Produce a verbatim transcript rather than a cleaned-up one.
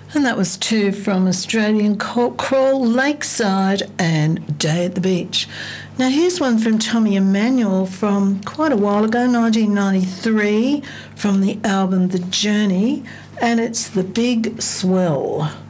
And that was two from Australian Crawl, Lakeside and Day at the Beach. Now here's one from Tommy Emmanuel from quite a while ago, nineteen ninety-three, from the album The Journey, and it's The Big Swell.